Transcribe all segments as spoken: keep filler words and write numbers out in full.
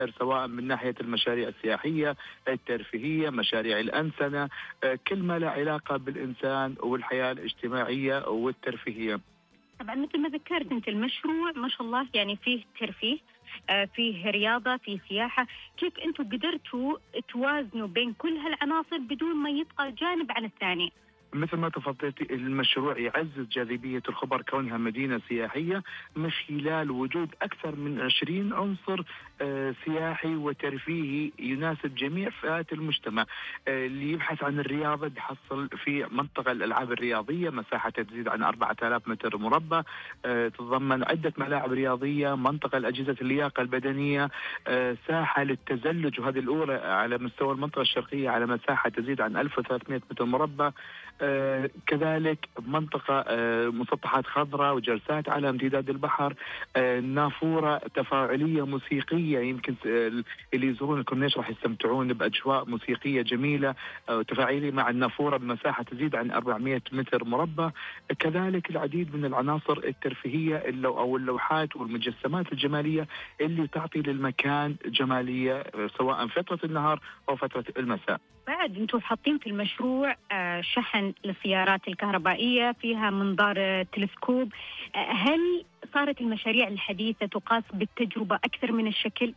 سواء من ناحية المشاريع السياحية، الترفيهية، مشاريع الأنسنة، آه، كل ما له علاقة بالإنسان والحياة الاجتماعية والترفيهية. طبعا مثل ما ذكرت أنت المشروع ما شاء الله يعني فيه ترفيه، آه، فيه رياضة، فيه سياحة. كيف أنتم قدرتوا توازنوا بين كل هالعناصر بدون ما يبقى جانب عن الثاني؟ مثل ما تفضلتي، المشروع يعزز جاذبية الخبر كونها مدينة سياحية من خلال وجود أكثر من عشرين عنصر آه، سياحي وترفيهي يناسب جميع فئات المجتمع. آه، اللي يبحث عن الرياضة بيحصل في منطقة الألعاب الرياضية، مساحة تزيد عن أربعة آلاف متر مربع، آه، تتضمن عدة ملاعب رياضية، منطقة لأجهزة اللياقة البدنية، آه، ساحة للتزلج، وهذه الأولى على مستوى المنطقة الشرقية على مساحة تزيد عن ألف وثلاثمئة متر مربع. آه كذلك منطقة آه مسطحات خضراء وجلسات على امتداد البحر، آه نافورة تفاعلية موسيقية، يمكن آه اللي يزورون الكورنيش راح يستمتعون بأجواء موسيقية جميلة آه تفاعلية مع النافورة بمساحة تزيد عن أربعمئة متر مربع. كذلك العديد من العناصر الترفيهية اللو أو اللوحات والمجسمات الجمالية اللي تعطي للمكان جمالية آه سواء فترة النهار أو فترة المساء. بعد انتم حاطين في المشروع آه، شحن للسيارات الكهربائية، فيها منظار آه، تلسكوب. آه، هل صارت المشاريع الحديثة تقاس بالتجربة أكثر من الشكل؟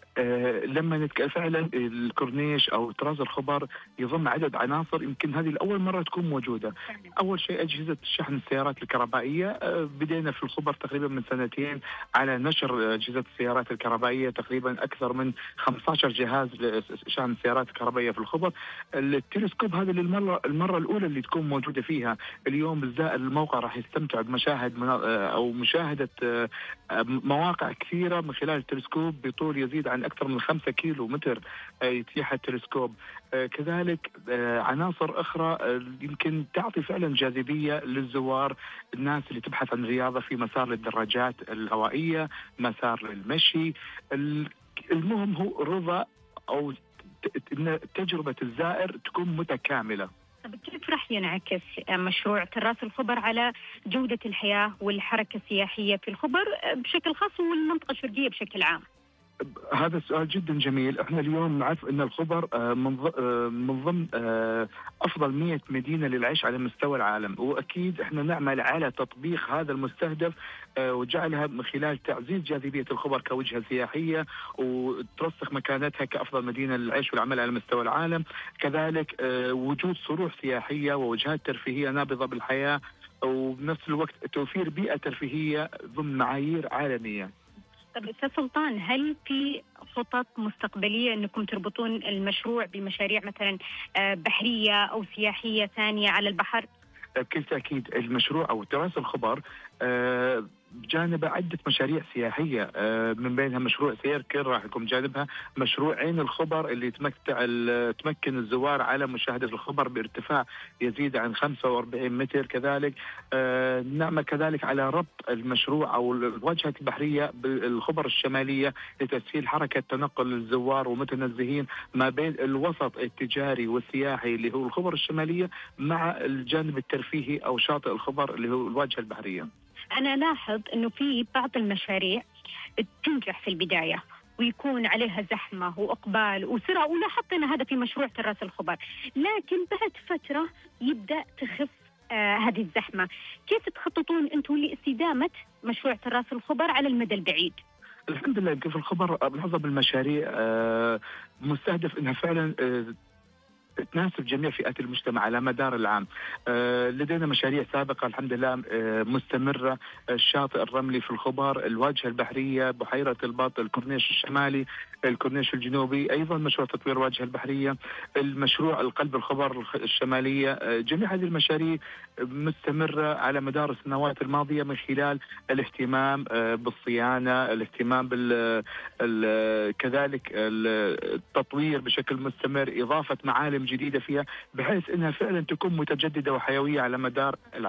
آه لما نتكلم فعلا الكورنيش او طراز الخبر يضم عدد عناصر يمكن هذه لاول مره تكون موجوده. اول شيء اجهزه شحن السيارات الكهربائيه، آه بدينا في الخبر تقريبا من سنتين على نشر اجهزه السيارات الكهربائيه، تقريبا اكثر من خمسة عشر جهاز لشحن السيارات الكهربائيه في الخبر. التلسكوب هذا للمره المره الاولى اللي تكون موجوده فيها. اليوم الزائر الموقع راح يستمتع بمشاهد او مشاهده آه مواقع كثيره من خلال التلسكوب بطول يزيد عن أكثر من خمسة كيلو متر يتيح التلسكوب. كذلك عناصر أخرى يمكن تعطي فعلا جاذبية للزوار، الناس اللي تبحث عن رياضة، في مسار للدراجات الهوائية، مسار للمشي. المهم هو رضا أو تجربة الزائر تكون متكاملة. طب كيف راح ينعكس مشروع تراس الخبر على جودة الحياة والحركة السياحية في الخبر بشكل خاص والمنطقة الشرقية بشكل عام؟ هذا السؤال جدا جميل. احنا اليوم نعرف ان الخبر من ضمن افضل مئة مدينه للعيش على مستوى العالم، واكيد احنا نعمل على تطبيق هذا المستهدف وجعلها من خلال تعزيز جاذبيه الخبر كوجهه سياحيه وترسخ مكانتها كافضل مدينه للعيش والعمل على مستوى العالم. كذلك وجود صروح سياحيه ووجهات ترفيهيه نابضه بالحياه، وبنفس الوقت توفير بيئه ترفيهيه ضمن معايير عالميه. طب أستاذ سلطان، هل في خطط مستقبلية أنكم تربطون المشروع بمشاريع مثلا بحرية أو سياحية ثانية على البحر؟ بكل تأكيد المشروع أو تراث الخبر بجانب عدة مشاريع سياحية، من بينها مشروع سيركل راح يكون جانبها مشروع عين الخبر اللي تمكن الزوار على مشاهدة الخبر بارتفاع يزيد عن خمسة وأربعين متر. كذلك نعمل كذلك على ربط المشروع أو الواجهة البحرية بالخبر الشمالية لتسهيل حركة تنقل الزوار ومتنزهين ما بين الوسط التجاري والسياحي اللي هو الخبر الشمالية مع الجانب الترفيهي أو شاطئ الخبر اللي هو الواجهة البحرية. أنا لاحظ أنه في بعض المشاريع تنجح في البداية ويكون عليها زحمة وإقبال وسرعة، ولاحظنا هذا في مشروع تراس الخبر، لكن بعد فترة يبدأ تخف آه هذه الزحمة. كيف تخططون أنتم لاستدامة مشروع تراس الخبر على المدى البعيد؟ الحمد لله يمكن في الخبر معظم المشاريع آه مستهدف أنها فعلا آه تناسب جميع فئات المجتمع على مدار العام. آه لدينا مشاريع سابقة الحمد لله آه مستمرة، الشاطئ الرملي في الخبر، الواجهة البحرية، بحيرة البط، الكورنيش الشمالي، الكورنيش الجنوبي، أيضا مشروع تطوير الواجهة البحرية، المشروع القلب الخبر الشمالية. آه جميع هذه المشاريع مستمرة على مدار السنوات الماضية من خلال الاهتمام آه بالصيانة، الاهتمام بال كذلك التطوير بشكل مستمر، إضافة معالم جديدة فيها بحيث أنها فعلا تكون متجددة وحيوية على مدار العام.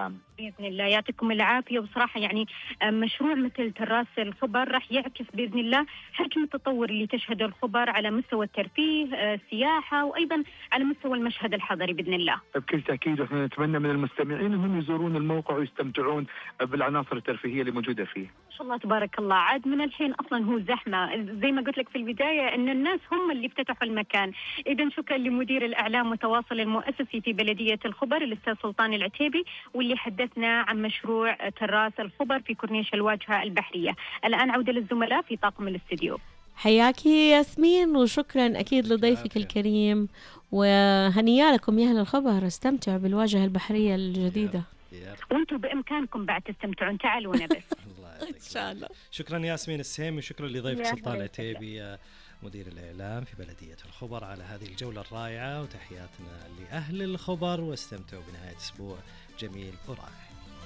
بإذن الله يعطيكم العافية. وصراحة يعني مشروع مثل تراس الخبر راح يعكس بإذن الله حجم التطور اللي تشهده الخبر على مستوى الترفيه، السياحة، وأيضا على مستوى المشهد الحضري بإذن الله. بكل تأكيد، ونحن نتمنى من المستمعين أنهم يزورون الموقع ويستمتعون بالعناصر الترفيهية اللي موجودة فيه. ما شاء الله تبارك الله. عاد من الحين أصلا هو زحمة زي ما قلت لك في البداية أن الناس هم اللي افتتحوا المكان. إذا شكرا لمدير الإعلام والتواصل المؤسسي في بلدية الخبر الأستاذ سلطان العتيبي، واللي حدثنا عن مشروع تراس الخبر في كورنيش الواجهة البحرية. الآن عودة للزملاء في طاقم الاستديو. حياكي ياسمين، وشكرا أكيد لضيفك الكريم، وهنيا لكم يا أهل الخبر، استمتعوا بالواجهة البحرية الجديدة، وانتم بإمكانكم بعد تستمتعون. تعالونا بس. إن شاء الله. شكرا ياسمين السهيمي، وشكرا لضيفك سلطان العتيبي مدير الإعلام في بلدية الخبر على هذه الجولة الرائعة، وتحياتنا لأهل الخبر، واستمتعوا بنهاية أسبوع جميل ورائع.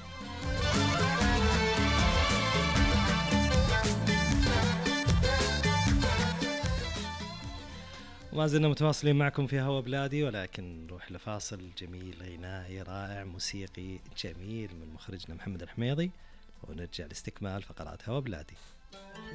وما زلنا متواصلين معكم في هوا بلادي، ولكن نروح لفاصل جميل غنائي رائع موسيقي جميل من مخرجنا محمد الحميضي، ونرجع لاستكمال فقرات هوا بلادي.